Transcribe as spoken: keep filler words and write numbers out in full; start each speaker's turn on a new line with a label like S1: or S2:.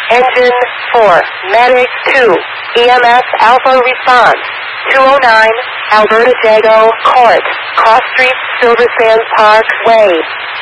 S1: Engine four, Medic two, E M S Alpha response, two oh nine, Alberta Jago Court, Cross Street, Silver Sands Park Way.